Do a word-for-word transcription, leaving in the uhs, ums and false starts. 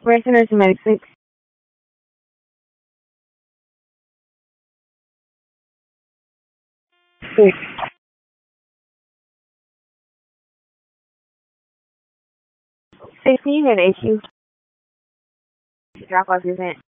Person or semantic six. Six. Six, can you hear the issue? Drop off your vent.